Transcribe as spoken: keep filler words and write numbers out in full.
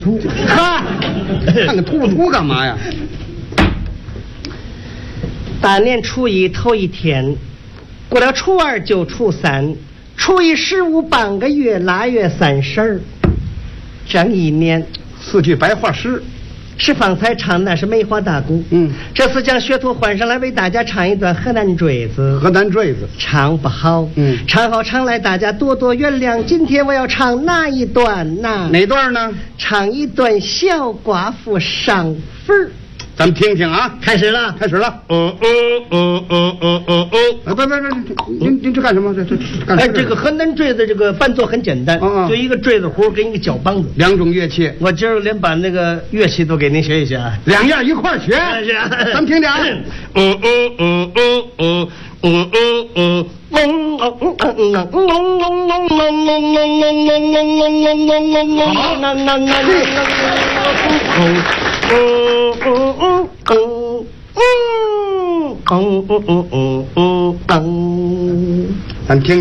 秃，哈，看个秃不秃干嘛呀？ 大年初一头一天，过了初二就初三，初一十五半个月，腊月三十儿，整一年。 四句白话诗。 是方才唱那是梅花大鼓， 嗯， 这次将学徒换上来为大家唱一段河南坠子。 河南坠子唱不好， 嗯， 唱好唱来大家多多原谅。今天我要唱哪一段呢？ 哪段呢？ 唱一段小寡妇上坟。 咱们听听啊， 开始了， 开始了。哦哦哦哦哦哦哦！啊，不不不，您您这干什么？这这干什么？ 哎，这个河南坠子这个伴奏很简单， 嗯嗯， 就一个坠子胡跟一个脚梆子， 两种乐器。 我今儿连把那个乐器都给您学一学啊， 两样一块儿学。 是啊， 咱们听听啊。哦哦哦哦哦哦哦哦。 嗡嗡嗡嗡嗡嗡嗡嗡嗡嗡嗡嗡嗡嗡嗡嗡嗡嗡嗯嗯嗯嗯嗯嗯嗯嗯嗯嗯， 咱听。